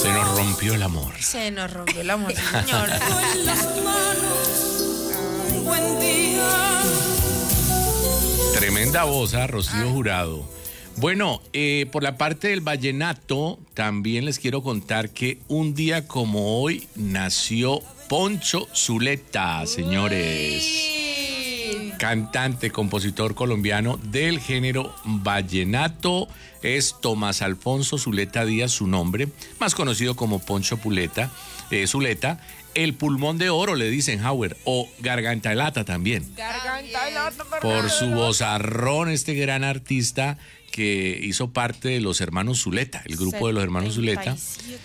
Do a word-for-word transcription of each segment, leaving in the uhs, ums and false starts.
Se nos rompió el amor. Se nos rompió el amor, señor. Tremenda voz, ¿eh? Rocío Jurado. Bueno, eh, por la parte del vallenato, también les quiero contar que un día como hoy nació Poncho Zuleta, señores. Uy. Cantante, compositor colombiano del género vallenato. Es Tomás Alfonso Zuleta Díaz su nombre, más conocido como Poncho Puleta, eh, Zuleta. El pulmón de oro, le dicen, Howard, o garganta de lata también. Garganta de lata, Por su vozarrón, este gran artista que hizo parte de los hermanos Zuleta, el grupo de los hermanos Zuleta.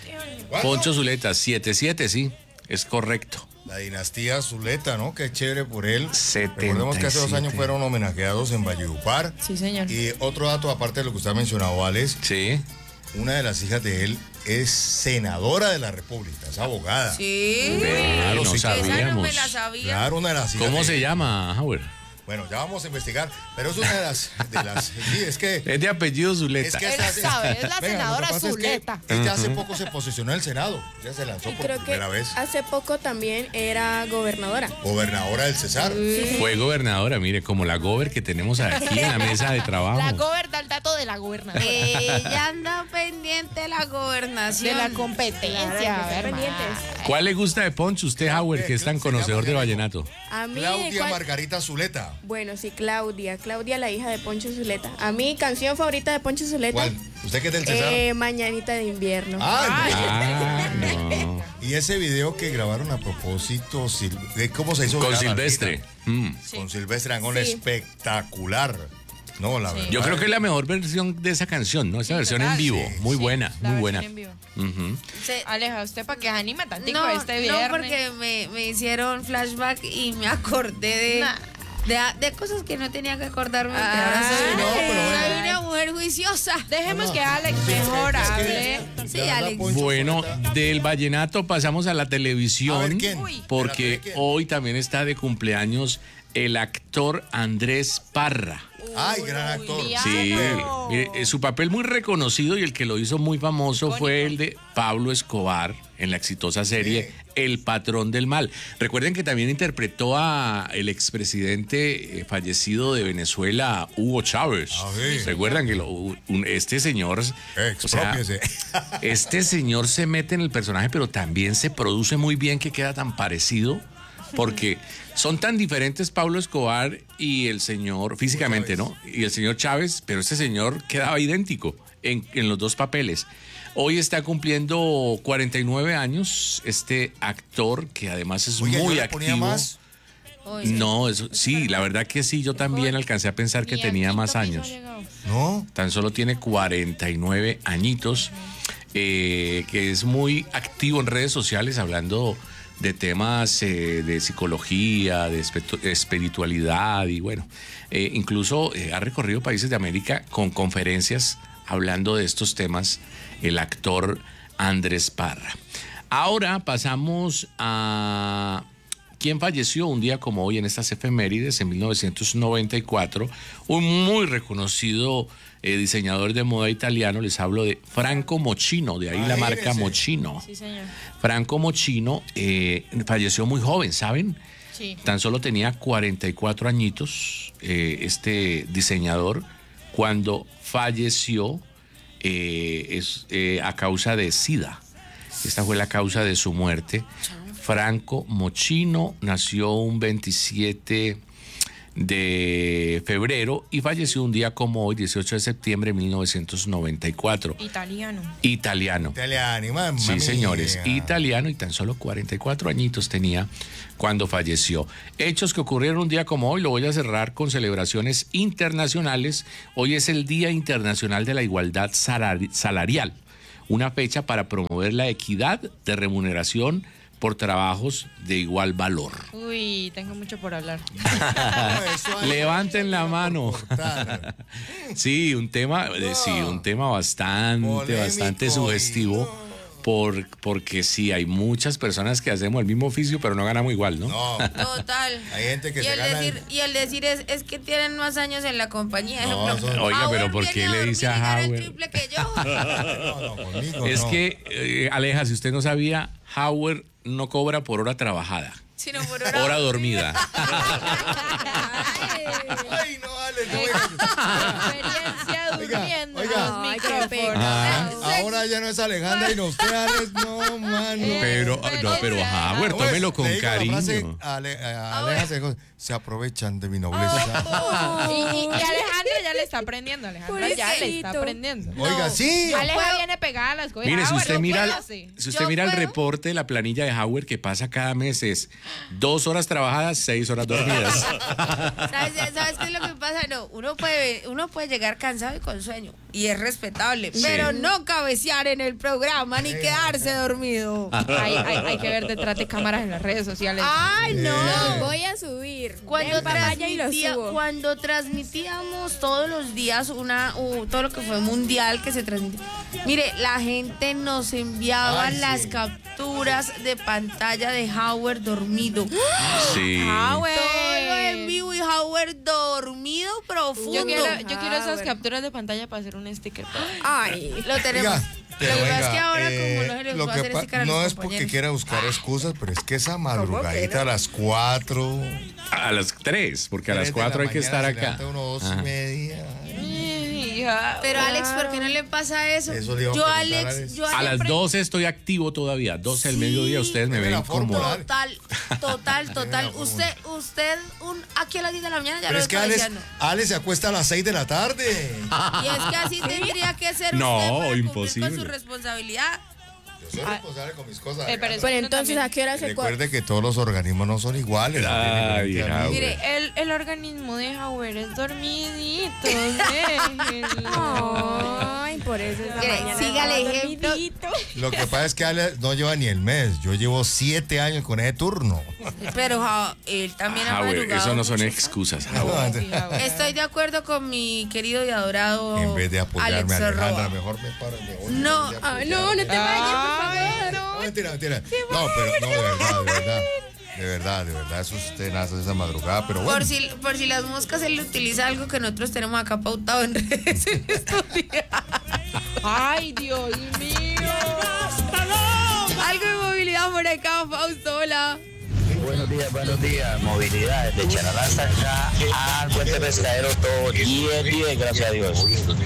Poncho Zuleta, siete siete, sí, es correcto. La dinastía Zuleta, ¿no? Qué chévere por él. setenta y siete. Recordemos que hace dos años fueron homenajeados en Valledupar. Sí, señor. Y otro dato, aparte de lo que usted ha mencionado, Alex, Sí. una de las hijas de él es senadora de la República, es abogada. Sí. Ve, no sí. Esa no me sabíamos. la sabía. Claro, una de las hijas. ¿Cómo de se él. llama, Howard? Bueno, ya vamos a investigar, pero es una de las, de las sí, es que Es de apellido es Zuleta. que Él esa- sabe, es la Venga, lo que senadora pasa es que Zuleta. ella hace poco se posicionó en el Senado, ya se lanzó Y por creo que primera vez. hace poco también era gobernadora. Gobernadora del Cesar. Fue gobernadora, mire, como la gober que tenemos aquí en la mesa de trabajo. La gober da el dato de la gobernadora. Ella anda pendiente de la de gobernación. la competencia. Claro, hay que a estar ver, pendientes. ma. ¿Cuál le gusta de Poncho usted, Howard, que es tan Se conocedor llama de Diego. vallenato? A mí, Claudia ¿cuál- Margarita Zuleta. bueno, sí, Claudia. Claudia, la hija de Poncho Zuleta. A mí, canción favorita de Poncho Zuleta. ¿Cuál? ¿Usted qué es del Cesar? Eh, Mañanita de invierno. Ah, Ah, no. y ese video que grabaron a propósito, Sil- de ¿cómo se hizo? Con viral, Silvestre. Mm. Artista? Con Silvestre Angón, Sí. espectacular. No, la verdad. Yo creo que es la mejor versión de esa canción, ¿no? Esa versión en total. vivo. Sí, muy sí, buena, la muy versión buena. en vivo. Ujú. Se- Aleja, ¿usted para que se anime tantico no, este viernes? no, porque me, me hicieron flashback y me acordé de, Nah. de, de cosas que no tenía que acordarme. porque Ah, ahora soy, no, pero bueno. soy una mujer juiciosa. Dejemos que Alex mejor Es que- hable. Sí, la verdad, Alex. Poncho Bueno, Zuleta- del vallenato pasamos a la A ver, televisión, ¿quién? Uy. porque Espérate, ¿quién? hoy también está de cumpleaños el actor Andrés Parra. Ay, gran actor. Uy, Sí, Claro. mire, eh, su papel muy reconocido y el que lo hizo muy famoso fue el de Pablo Escobar en la exitosa serie Sí. El Patrón del Mal. Recuerden que también interpretó a el expresidente eh, fallecido de Venezuela, Hugo Chávez. Ah, sí. ¿Recuerdan que lo- un- este señor, o sea, Exprópiese. este señor se mete en el personaje, pero también se produce muy bien que queda tan parecido? Porque son tan diferentes Pablo Escobar y el señor, físicamente, ¿no? Y el señor Chávez, pero este señor quedaba idéntico en, en los dos papeles. Hoy está cumpliendo cuarenta y nueve años este actor que además es Oiga, yo muy le activo. ponía más. No, eso, sí, la verdad que sí, yo también alcancé a pensar que Ni a tenía quinto más piso ha años. llegado. No. Tan solo tiene cuarenta y nueve añitos, eh, que es muy activo en redes sociales hablando de temas eh, de psicología, de espe- espiritualidad y bueno, eh, incluso eh, ha recorrido países de América con conferencias hablando de estos temas, el actor Andrés Parra. Ahora pasamos a quien falleció un día como hoy en estas efemérides, en mil novecientos noventa y cuatro, un muy reconocido eh, diseñador de moda italiano, les hablo de Franco Moschino, de ahí la marca Imagínese. Moschino. Sí, señor. Franco Moschino eh, falleció muy joven, ¿saben? Sí. Tan solo tenía cuarenta y cuatro añitos, eh, este diseñador, cuando falleció eh, es, eh, a causa de SIDA. Esta fue la causa de su muerte. Franco Moschino nació un veintisiete de febrero y falleció un día como hoy, dieciocho de septiembre de mil novecientos noventa y cuatro. Italiano. Italiano. Italiano, mamma Sí, mía. señores, italiano y tan solo cuarenta y cuatro añitos tenía cuando falleció. Hechos que ocurrieron un día como hoy, lo voy a cerrar con celebraciones internacionales. Hoy es el Día Internacional de la Igualdad Salari- Salarial, una fecha para promover la equidad de remuneración por trabajos de igual valor. Uy, tengo mucho por hablar. No, eso hay- Levanten la mano. Cortar. Sí, un tema, eh, sí, un tema bastante, Polémico bastante y- sugestivo. Por, porque sí, hay muchas personas que hacemos el mismo oficio, pero no ganamos igual, ¿no? No, Total. hay gente que y se el gana. decir, y el decir es, es que tienen más años en la compañía. No, Ejemplo, son- Oiga, pero Howard ¿por qué viene le dormir dice y a gana el Howard? triple que yo. No, no, conmigo Es no. que, eh, Aleja, si usted no sabía, Howard no cobra por hora trabajada, Sino por hora, hora dormida. Ay, no, Ale, no venga. Experiencia Oiga, durmiendo. oiga. los Ay, qué micrófonos. pena. Ah, ahora ya no es Alejandra y no usted, Alex, no, mano. Pero, no, pero Howard, ¿Cómo es? tómelo con Le digo la frase, cariño. Ale- a Aleja se, se aprovechan de mi nobleza. Y, y- y Alejandra ya le está aprendiendo. Alejandra ya le está Pobrecito. aprendiendo. Oiga, sí. Yo Aleja puedo- viene pegada a las cosas. Mire, si Howard, usted ¿lo mira, puede el- hacer? si usted Yo mira el puedo. reporte, la planilla de Howard que pasa cada mes es dos horas trabajadas, seis horas dormidas. ¿Sabes, ¿Sabes qué es lo que pasa? No, uno puede, uno puede llegar cansado y con sueño. Y es respetable. Sí. Pero no cabecear en el programa ni quedarse dormido. Hay, hay, hay que ver detrás de cámaras en las redes sociales. Ay, no. No, voy a subir. Cuando, Ven, papaya, y lo transmitía- subo. cuando transmitíamos todos los días una uh, todo lo que fue mundial que se transmitía. Mire, la gente nos enviaba Ay, sí. las capturas de pantalla de Howard dormido. Sí. Howard. Todo en vivo y Howard dormido profundo. Yo quiero, yo quiero esas Howard. capturas de pantalla para hacer un sticker. Ay. Lo tenemos. Oiga, Lo pero que pasa es venga, que ahora eh, como no se les lo va a que hacer pa- ese cara a no los es porque compañeros. quiera buscar excusas, pero es que esa madrugadita a las cuatro. A las tres, porque a las tres de cuatro la hay que mañana estar se acá. levanta uno dos Ajá. y media. Hija. Pero Alex, ¿por qué no le pasa eso? Eso le iba a yo preguntar a Alex, Alex. yo A las siempre- doce estoy activo todavía. doce del mediodía, ustedes me Deme la ven como. fórmula. Total, total, total. Deme la Usted, usted, un, aquí a las diez de la mañana ya Pero lo es que está Alex, diciendo. Alex se acuesta a las seis de la tarde. Y es que así tendría que ser No, usted para cumplir imposible. con su responsabilidad. Yo soy responsable con mis cosas. Eh, pero Alejandra. Pero Uno entonces, también. ¿a qué hora se cua- Recuerde que todos los organismos no son iguales. no tienen Ay, diferente a mí. Howard. Mire, el, el organismo de Howard es dormidito. déjenlo. Ay, por eso esa Mire, mañana siga el estaba ejemplo. dormidito. Lo que pasa es que Alex no lleva ni el mes. Yo llevo siete años con ese turno. Pero ja, él también ha Howard, madrugado eso no son mucho. excusas, Howard. Sí, Howard. Estoy de acuerdo con mi querido y adorado En vez de apoyarme, Alex Alejandra, Sorroa. mejor me paro. me voy, No, en vez de Ah, apoyarme. no, no te vayas, por Ay, favor. No, mentira, mentira. No, pero no, de verdad, de verdad. De verdad, de verdad, eso es tenaz esa madrugada, pero bueno. Por si, por si las moscas, él utiliza algo que nosotros tenemos acá pautado en redes en estos días. Ay, Dios mío. Algo de movilidad por acá, Fausto, hola. Buenos días, buenos días. Movilidad de Charalaza acá al Puente Pescadero, todo diez diez, gracias a Dios.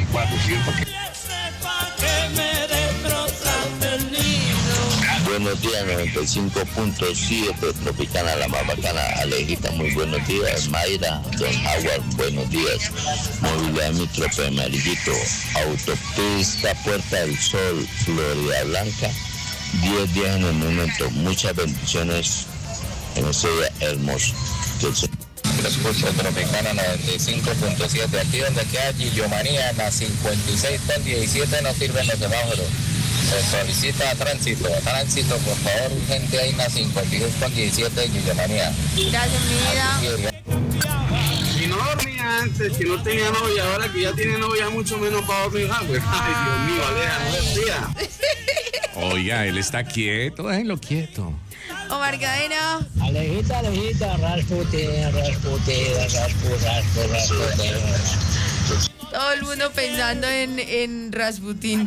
Buenos días, noventa y cinco punto siete, Tropicana, la más bacana. Alejita, muy buenos días. Mayra, Don Howard, buenos días. Movilidad Mitrope Amarillito, Autopista Puerta del Sol, Florida Blanca, diez días en el momento. Muchas bendiciones en ese día hermoso. Que se- Escucho Tropicana noventa y cinco punto siete, aquí donde queda Gillomanía, en la cincuenta y seis con diecisiete no sirven los semáforos. Se solicita tránsito, tránsito por favor, urgente ahí en la cincuenta y seis con diecisiete de Gillomanía. Gracias, mi vida. Si no dormía antes, que no tenía novia, ahora que ya tiene novia, mucho menos para dormir. Ah, pues, ay, Dios mío, Aleja, no decía. Oiga, él está quieto, déjenlo quieto. Omar Cadena. Alejita, Alejita, Rasputin, Rasputin, Rasputin, Rasputin. Todo el mundo pensando en, en Rasputin.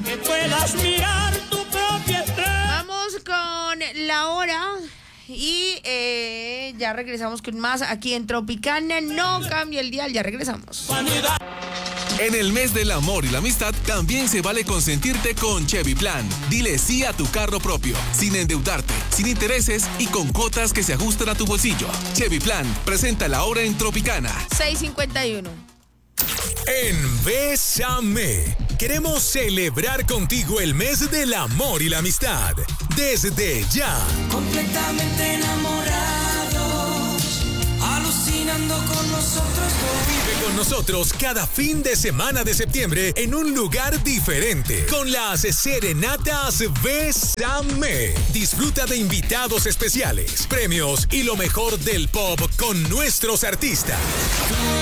Vamos con la hora. Y eh, ya regresamos con más aquí en Tropicana. No cambia el dial, ya regresamos. En el mes del amor y la amistad también se vale consentirte con Chevy Plan. Dile sí a tu carro propio, sin endeudarte, sin intereses y con cuotas que se ajustan a tu bolsillo. Chevy Plan presenta la hora en Tropicana. seis cincuenta y uno. En Bésame, queremos celebrar contigo el mes del amor y la amistad. Desde ya. Completamente enamorados, alucinando con nosotros dos. Vive con nosotros cada fin de semana de septiembre en un lugar diferente con las serenatas Bésame. Disfruta de invitados especiales, premios y lo mejor del pop con nuestros artistas.